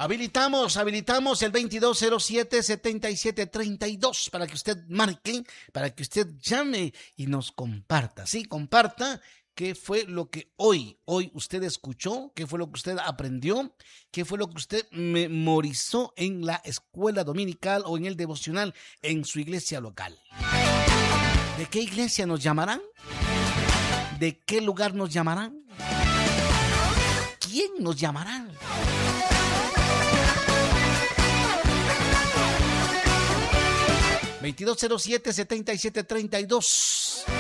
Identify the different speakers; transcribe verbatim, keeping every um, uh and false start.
Speaker 1: Habilitamos, habilitamos el veintidós cero siete, setenta y siete treinta y dos para que usted marque, para que usted llame y nos comparta. Sí, comparta qué fue lo que hoy, hoy usted escuchó, qué fue lo que usted aprendió, qué fue lo que usted memorizó en la escuela dominical o en el devocional en su iglesia local. ¿De qué iglesia nos llamarán? ¿De qué lugar nos llamarán? ¿Quién nos llamará? veintidós cero siete, setenta y siete treinta y dos.